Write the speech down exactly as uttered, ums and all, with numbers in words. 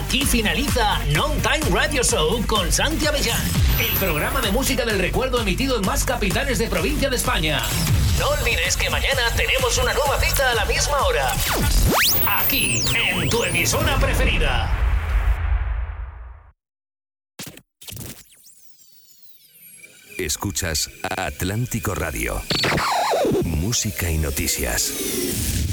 Aquí finaliza Non Time Radio Show con Santi Avellán, el programa de música del recuerdo emitido en más capitales de provincia de España. No olvides que mañana tenemos una nueva cita a la misma hora. Aquí, en tu emisora preferida. Escuchas Atlántico Radio. Música y noticias.